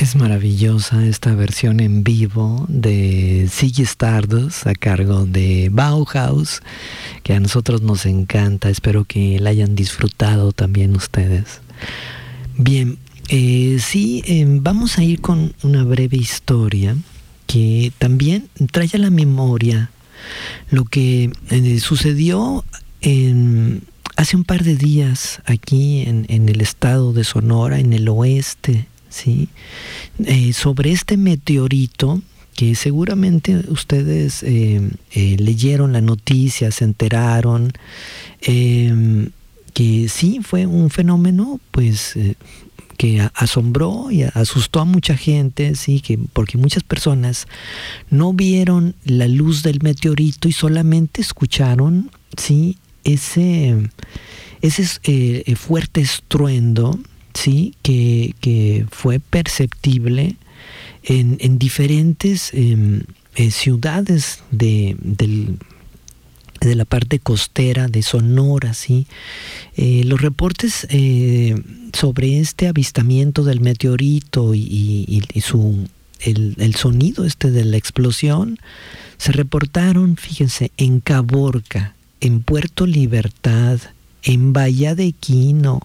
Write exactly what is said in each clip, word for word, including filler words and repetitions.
Es maravillosa esta versión en vivo de Ziggy Stardust a cargo de Bauhaus, que a nosotros nos encanta. Espero que la hayan disfrutado también ustedes. Bien, eh, sí, eh, vamos a ir con una breve historia que también trae a la memoria lo que eh, sucedió en, hace un par de días aquí en, en el estado de Sonora, en el oeste. Sí, eh, sobre este meteorito que seguramente ustedes eh, eh, leyeron la noticia, se enteraron, eh, que sí fue un fenómeno, pues, eh, que asombró y asustó a mucha gente, sí, que porque muchas personas no vieron la luz del meteorito y solamente escucharon, sí, ese, ese eh, fuerte estruendo. Sí, que, que fue perceptible en, en diferentes eh, eh, ciudades de, del, de la parte costera de Sonora, ¿sí? Eh, los reportes eh, sobre este avistamiento del meteorito y, y, y su, el, el sonido este de la explosión se reportaron, fíjense, en Caborca, en Puerto Libertad, en Bahía de Quino,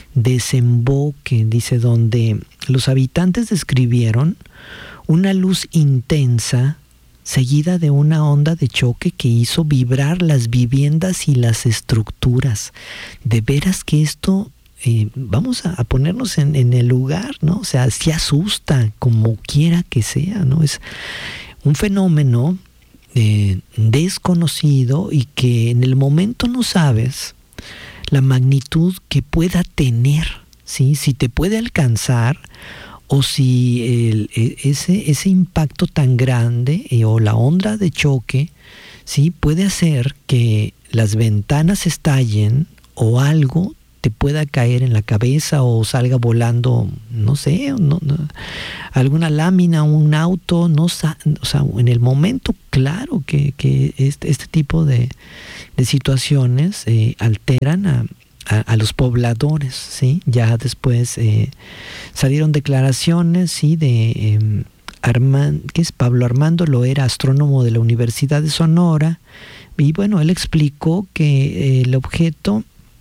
Desemboque, dice, donde los habitantes describieron una luz intensa seguida de una onda de choque que hizo vibrar las viviendas y las estructuras. De veras que esto, eh, vamos a, a ponernos en, en el lugar, ¿no? O sea, sí asusta, como quiera que sea, ¿no? Es un fenómeno eh, desconocido y que en el momento no sabes la magnitud que pueda tener, ¿sí? Si te puede alcanzar o si el, ese, ese impacto tan grande eh, o la onda de choque, ¿sí? Puede hacer que las ventanas estallen o algo te pueda caer en la cabeza o salga volando, no sé, no, no, alguna lámina, un auto, no, o sea, en el momento, claro que, que este, este tipo de, de situaciones eh, alteran a, a, a los pobladores, ¿sí? Ya después eh, salieron declaraciones, ¿sí? De eh, Armand, ¿qué es? Pablo Armando Loera, astrónomo de la Universidad de Sonora, y bueno, él explicó que eh, el objeto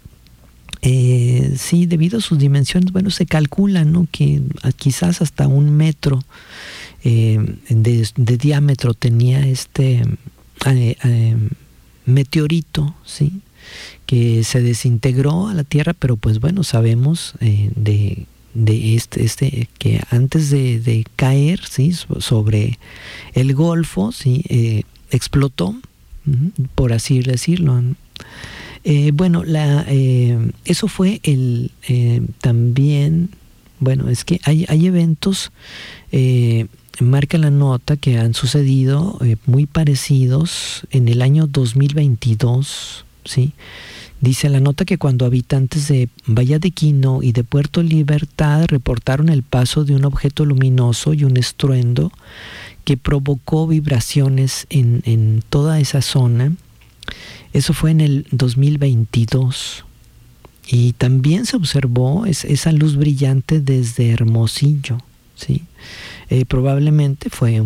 Eh, sí, debido a sus dimensiones, bueno, se calcula, ¿no? Que quizás hasta un metro eh, de, de diámetro tenía este eh, eh, meteorito, ¿sí? Que se desintegró a la Tierra, pero pues bueno, sabemos eh, de, de este, este que antes de, de caer, ¿sí? Sobre el Golfo, ¿sí? Eh, explotó, por así decirlo, ¿no? Eh, bueno, la, eh, eso fue el eh, también, bueno, es que hay, hay eventos, eh, marca la nota, que han sucedido eh, muy parecidos en el año dos mil veintidós, ¿sí? Dice la nota que cuando habitantes de Bahía de Quino y de Puerto Libertad reportaron el paso de un objeto luminoso y un estruendo que provocó vibraciones en, en toda esa zona. Eso fue en el dos mil veintidós y también se observó es, esa luz brillante desde Hermosillo, ¿sí? Eh, probablemente fue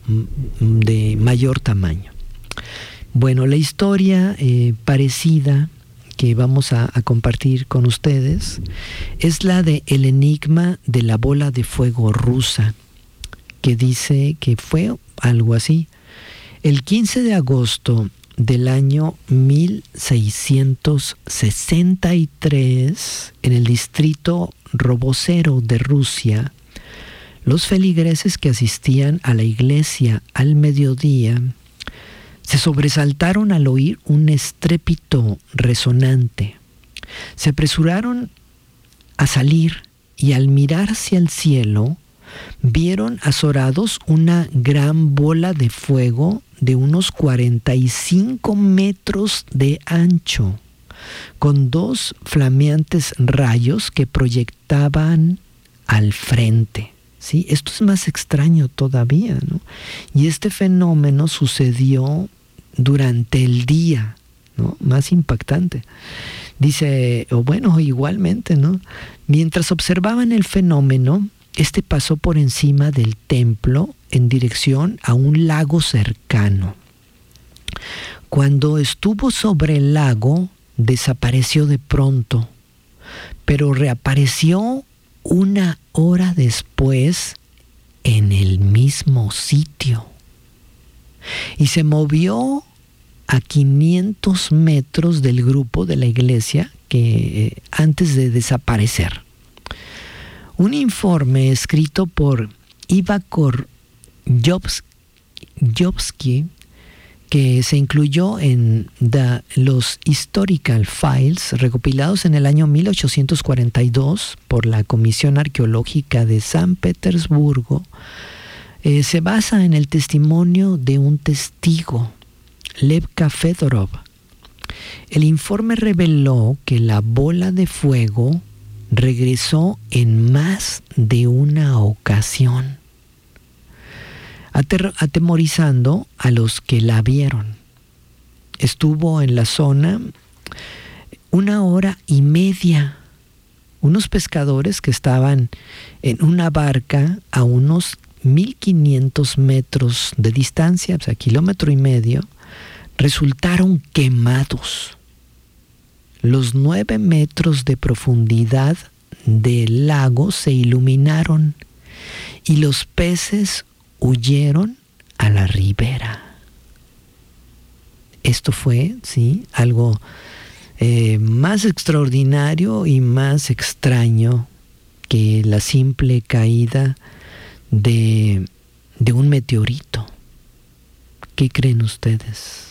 de mayor tamaño. Bueno, la historia eh, parecida que vamos a, a compartir con ustedes es la de el enigma de la bola de fuego rusa, que dice que fue algo así. El quince de agosto del año mil seiscientos sesenta y tres, en el distrito Robocero de Rusia, los feligreses que asistían a la iglesia al mediodía se sobresaltaron al oír un estrépito resonante. Se apresuraron a salir y al mirar hacia el cielo vieron azorados una gran bola de fuego de unos cuarenta y cinco metros de ancho, con dos flameantes rayos que proyectaban al frente. ¿Sí? Esto es más extraño todavía, ¿no? Y este fenómeno sucedió durante el día, ¿no? Más impactante. Dice, o bueno, igualmente, ¿no? Mientras observaban el fenómeno, este pasó por encima del templo en dirección a un lago cercano. Cuando estuvo sobre el lago, desapareció de pronto, pero reapareció una hora después en el mismo sitio y se movió a quinientos metros del grupo de la iglesia que eh, antes de desaparecer. Un informe escrito por Ivakor Jovsky, que se incluyó en the, los Historical Files recopilados en el año mil ochocientos cuarenta y dos por la Comisión Arqueológica de San Petersburgo, eh, se basa en el testimonio de un testigo, Levka Fedorov. El informe reveló que la bola de fuego regresó en más de una ocasión, ater- atemorizando a los que la vieron. Estuvo en la zona una hora y media. Unos pescadores que estaban en una barca a unos mil quinientos metros de distancia, o sea, kilómetro y medio, resultaron quemados. Los nueve metros de profundidad del lago se iluminaron y los peces huyeron a la ribera. Esto fue, sí, algo eh, más extraordinario y más extraño que la simple caída de, de un meteorito. ¿Qué creen ustedes?